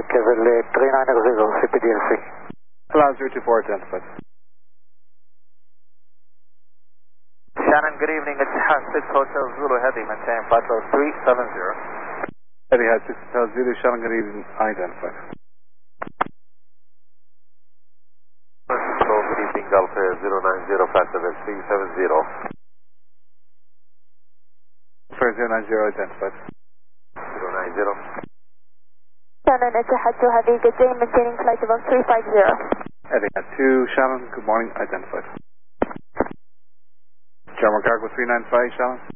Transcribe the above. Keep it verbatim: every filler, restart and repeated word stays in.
Kevin three nine zero C P D L C. Allow zero two four identified. Shannon, good evening. It's six Hotel Zulu Heavy, maintain Patrol three seven zero. Heavy had six Hotel Zulu, Shannon, good evening, identified. Control, good evening, Golf zero nine zero, flight level three seven zero. For zero nine zero, identified. zero nine zero. Shannon, it's a Hatcho Heavy, good day, maintaining flight level three five zero. Heavy had two, Shannon, good morning, identified. German Cargo three nine five, Shannon.